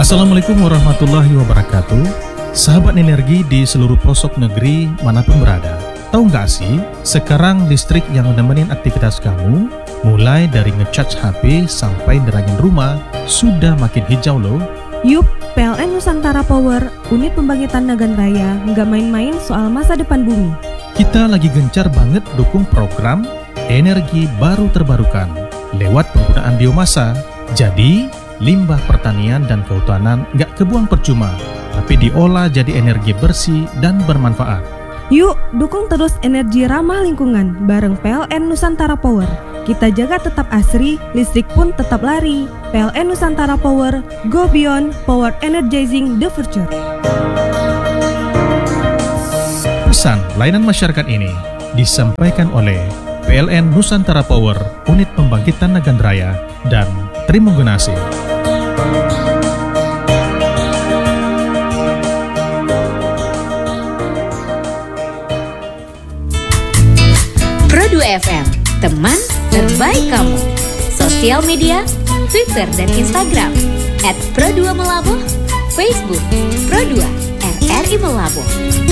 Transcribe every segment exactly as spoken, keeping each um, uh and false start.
Assalamualaikum warahmatullahi wabarakatuh. Sahabat energi di seluruh pelosok negeri manapun berada. Tahu nggak sih, sekarang listrik yang menemenin aktivitas kamu, mulai dari ngecharge H P sampai nerangin rumah, sudah makin hijau loh. Yup, P L N Nusantara Power, unit pembangkitan Nagan Raya, nggak main-main soal masa depan bumi. Kita lagi gencar banget dukung program energi baru terbarukan lewat penggunaan biomasa. Jadi, limbah pertanian dan kehutanan nggak kebuang percuma, tapi diolah jadi energi bersih dan bermanfaat. Yuk, dukung terus energi ramah lingkungan bareng P L N Nusantara Power. Kita jaga tetap asri, listrik pun tetap lari. P L N Nusantara Power, go beyond, power energizing the future. Pesan layanan masyarakat ini disampaikan oleh P L N Nusantara Power, unit pembangkitan Nagan Raya, dan Trimenggunasi. Pro dua F M, teman terbaik kamu. Sosial media, Twitter dan Instagram at Pro dua Melabuh, Facebook Pro dua R R I Melabuh.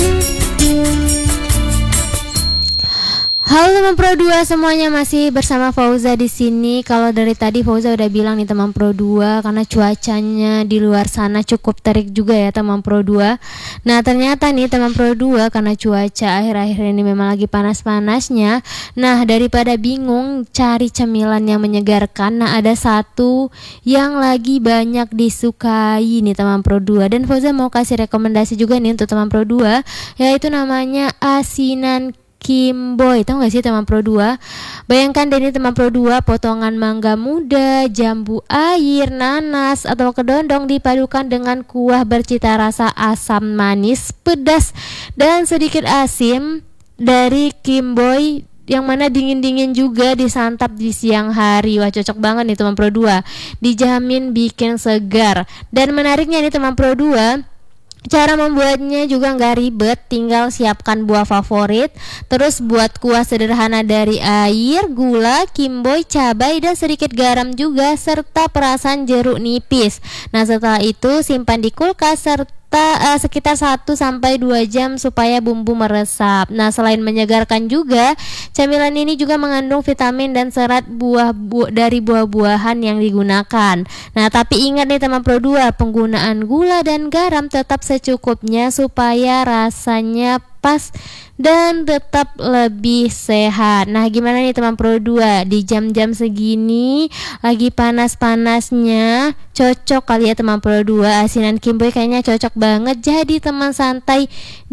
Halo teman Pro dua semuanya, masih bersama Fauza di sini. Kalau dari tadi Fauza udah bilang nih teman Pro dua, karena cuacanya di luar sana cukup terik juga ya teman Pro dua. Nah ternyata nih teman Pro dua, karena cuaca akhir-akhir ini memang lagi panas-panasnya. Nah daripada bingung cari cemilan yang menyegarkan, nah ada satu yang lagi banyak disukai nih teman Pro dua. Dan Fauza mau kasih rekomendasi juga nih untuk teman Pro dua, yaitu namanya asinan Kimboy. Tahu gak sih teman Pro dua? Bayangkan deh ini teman Pro dua, potongan mangga muda, jambu air, nanas atau kedondong dipadukan dengan kuah bercita rasa asam manis, pedas dan sedikit asin dari Kimboy, yang mana dingin-dingin juga disantap di siang hari. Wah cocok banget nih teman Pro dua, dijamin bikin segar. Dan menariknya nih teman Pro dua, cara membuatnya juga nggak ribet, tinggal siapkan buah favorit, terus buat kuah sederhana dari air, gula, kimboy, cabai, dan sedikit garam juga, serta perasan jeruk nipis. Nah setelah itu simpan di kulkas serta Uh, sekitar satu sampai dua jam supaya bumbu meresap. Nah selain menyegarkan juga, camilan ini juga mengandung vitamin dan serat buah bu- dari buah-buahan yang digunakan. Nah tapi ingat nih teman Pro dua, penggunaan gula dan garam tetap secukupnya supaya rasanya pas dan tetap lebih sehat. Nah gimana nih teman Pro dua, di jam-jam segini lagi panas-panasnya, cocok kali ya teman Pro dua, asinan Kimboy kayaknya cocok banget jadi teman santai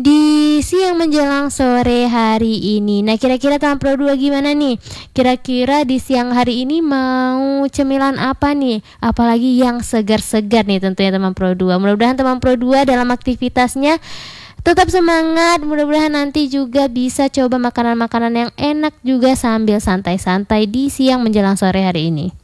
di siang menjelang sore hari ini. Nah kira-kira teman Pro dua gimana nih? Kira-kira di siang hari ini mau cemilan apa nih? Apalagi yang segar-segar nih tentunya teman Pro dua. Mudah-mudahan teman Pro dua dalam aktivitasnya tetap semangat, mudah-mudahan nanti juga bisa coba makanan-makanan yang enak juga sambil santai-santai di siang menjelang sore hari ini.